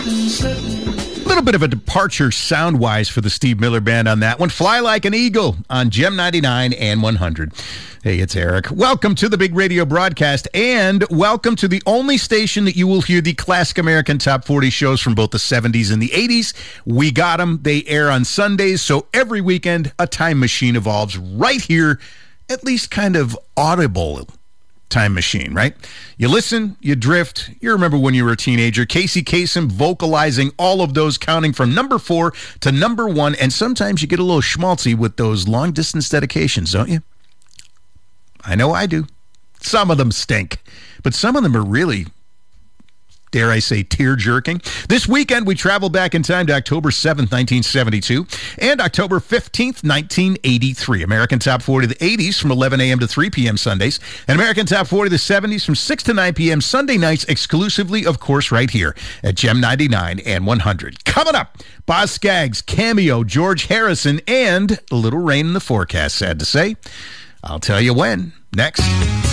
A little bit of a departure sound-wise for the Steve Miller Band on that one. Fly Like an Eagle on Gem 99 and 100. Hey, it's Eric. Welcome to the big radio broadcast, and welcome to the only station that you will hear the classic American Top 40 shows from both the 70s and the 80s. We got them. They air on Sundays, so every weekend a time machine evolves right here, at least kind of audible time machine, right? You listen, you drift. You remember when you were a teenager. Casey Kasem vocalizing all of those, counting from number 4 to number 1, and sometimes you get a little schmaltzy with those long-distance dedications, don't you? I know I do. Some of them stink, but some of them are really, dare I say, tear-jerking. This weekend, we travel back in time to October 7th, 1972, and October 15th, 1983. American Top 40 of the 80s from 11 a.m. to 3 p.m. Sundays, and American Top 40 of the 70s from 6 to 9 p.m. Sunday nights, exclusively, of course, right here at Gem 99 and 100. Coming up, Boz Scaggs, Cameo, George Harrison, and a little rain in the forecast, sad to say. I'll tell you when. Next.